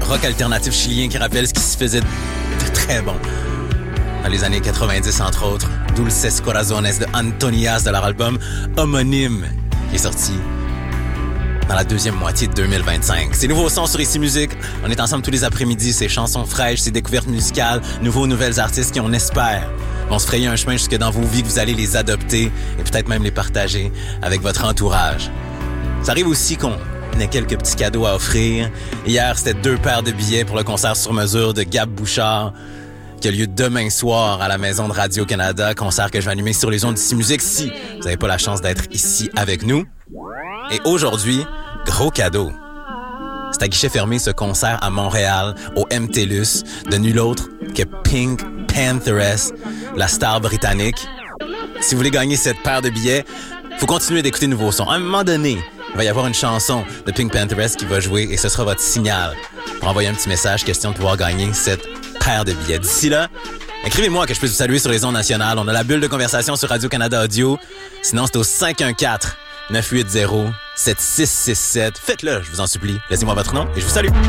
rock alternatif chilien qui rappelle ce qui se faisait de très bon dans les années 90, entre autres. Dulces Corazones de Antonias de leur album homonyme qui est sorti dans la deuxième moitié de 2025. C'est Nouveau Son sur Ici Musique. On est ensemble tous les après-midi. Ces chansons fraîches, ces découvertes musicales, nouvelles artistes qui, on espère, vont se frayer un chemin jusque dans vos vies, que vous allez les adopter et peut-être même les partager avec votre entourage. Ça arrive aussi qu'on ait quelques petits cadeaux à offrir. Hier, c'était 2 paires de billets pour le concert sur mesure de Gab Bouchard qui a lieu demain soir à la Maison de Radio-Canada. Concert que je vais animer sur les ondes d'Ici Musique si vous n'avez pas la chance d'être ici avec nous. Et aujourd'hui, gros cadeau. C'est à guichet fermé ce concert à Montréal, au MTLUS, de nul autre que Pink Pantheress, la star britannique. Si vous voulez gagner cette paire de billets, faut continuer d'écouter Nouveau Son. À un moment donné, il va y avoir une chanson de Pink Pantheress qui va jouer et ce sera votre signal pour envoyer un petit message question de pouvoir gagner cette paire de billets. D'ici là, écrivez-moi que je puisse vous saluer sur les ondes nationales. On a la bulle de conversation sur Radio-Canada Audio. Sinon, c'est au 514-980-7667. Faites-le, je vous en supplie. Laissez-moi votre nom et je vous salue.